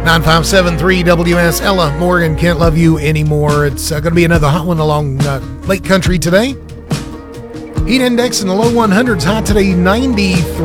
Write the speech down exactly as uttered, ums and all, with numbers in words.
nine five seven three W S. Ella Morgan, Can't Love You Anymore. It's uh, going to be another hot one along uh, Lake Country today. Heat index in the low one hundreds, high today ninety-three.